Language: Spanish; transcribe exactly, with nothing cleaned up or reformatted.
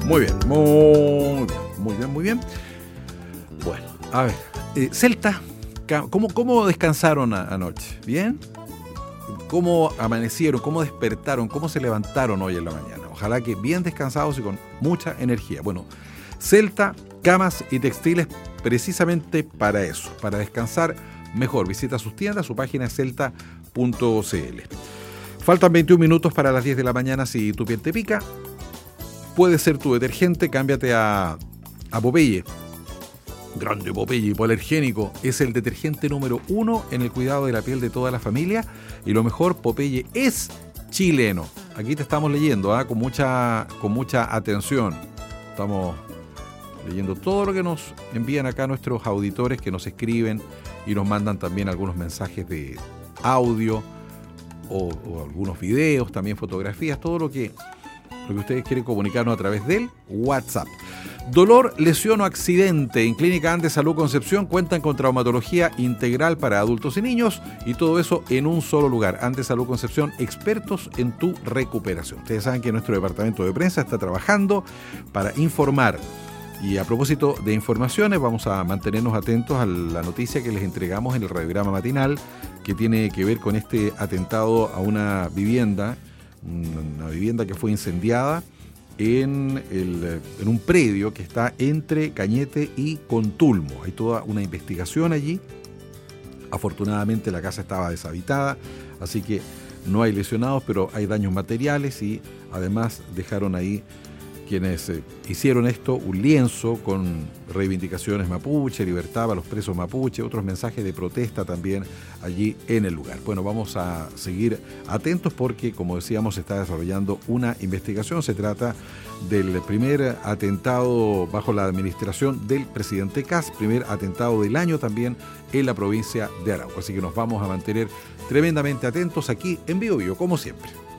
Muy bien, muy bien, muy bien, muy bien. Bueno, a ver, eh, Celta, ¿cómo, cómo descansaron a, anoche? ¿Bien? ¿Cómo amanecieron? ¿Cómo despertaron? ¿Cómo se levantaron hoy en la mañana? Ojalá que bien descansados y con mucha energía. Bueno, Celta, camas y textiles precisamente para eso, para descansar mejor. Visita sus tiendas, su página es celta punto c l. Faltan veintiún minutos para las diez de la mañana. Si tu piel te pica, puede ser tu detergente, cámbiate a, a Popeye. Grande Popeye, hipoalergénico. Es el detergente número uno en el cuidado de la piel de toda la familia. Y lo mejor, Popeye es chileno. Aquí te estamos leyendo, ¿eh? con mucha, con mucha atención. Estamos leyendo todo lo que nos envían acá nuestros auditores, que nos escriben y nos mandan también algunos mensajes de audio o, o algunos videos, también fotografías, todo lo que, lo que ustedes quieren comunicarnos a través del WhatsApp. Dolor, lesión o accidente. En Clínica Andes Salud Concepción cuentan con traumatología integral para adultos y niños y todo eso en un solo lugar. Andes Salud Concepción, expertos en tu recuperación. Ustedes saben que nuestro departamento de prensa está trabajando para informar. Y a propósito de informaciones, vamos a mantenernos atentos a la noticia que les entregamos en el radiograma matinal, que tiene que ver con este atentado a una vivienda, una vivienda que fue incendiada en, el, en un predio que está entre Cañete y Contulmo. Hay toda una investigación allí. Afortunadamente la casa estaba deshabitada, así que no hay lesionados, pero hay daños materiales y además dejaron ahí quienes eh, hicieron esto, un lienzo con reivindicaciones mapuche, libertad para los presos mapuche, otros mensajes de protesta también allí en el lugar. Bueno, vamos a seguir atentos porque, como decíamos, se está desarrollando una investigación. Se trata del primer atentado bajo la administración del presidente Kast, primer atentado del año también en la provincia de Arauco. Así que nos vamos a mantener tremendamente atentos aquí en Bio Bio, como siempre.